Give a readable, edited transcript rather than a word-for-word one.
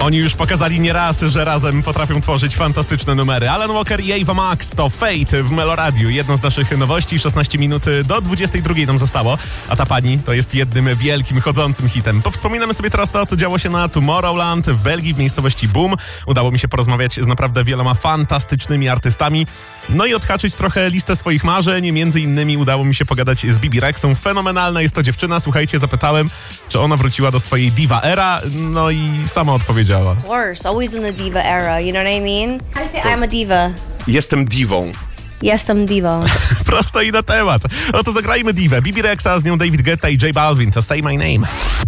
Oni już pokazali nieraz, że razem potrafią tworzyć fantastyczne numery. Alan Walker i Ava Max to Fate w Meloradiu. Jedno z naszych nowości, 16 minut do 22 nam zostało, a ta pani to jest jednym wielkim, chodzącym hitem. Powspominamy sobie teraz to, co działo się na Tomorrowland w Belgii, w miejscowości Boom. Udało mi się porozmawiać z naprawdę wieloma fantastycznymi artystami. No i odhaczyć trochę listę swoich marzeń. Między innymi udało mi się pogadać z Bibi Rexą. Fenomenalna jest to dziewczyna. Słuchajcie, zapytałem, czy ona wróciła do swojej diva era. No i sama odpowiedziała. Of course, always in the diva era, you know what I mean? How do you say I'm a diva? Jestem divą. Jestem divą. Prosto i na temat. Oto zagrajmy divę. Bibi Rexa, z nią David Guetta i J Balvin. To Say My Name.